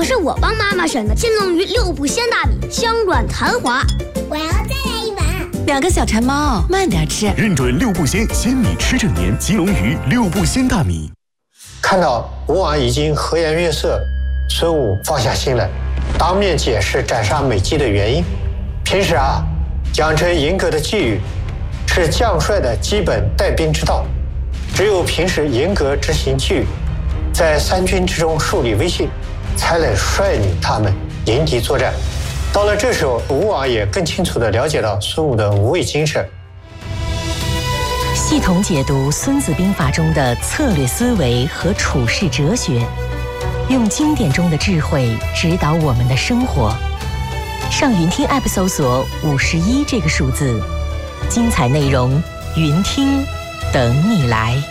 可是我帮妈妈选的金龙鱼6步鲜大米，香软弹滑。 我要再来一碗。 2个小馋猫，慢点吃。 认准6步鲜，鲜米吃整年。金龙鱼6步鲜大米。 看到吴王已经和颜悦色，孙武放下心来，当面解释斩杀美姬的原因。平时养成严格的纪律，是将帅的基本带兵之道。只有平时严格执行纪律，在三军之中树立威信，才能率领他们迎敌作战。到了这时候，吴王也更清楚地了解到孙武的无畏精神。 系统解读《孙子兵法》中的策略思维和处世哲学，用经典中的智慧指导我们的生活。上云听 App 搜索51这个数字，精彩内容，云听等你来。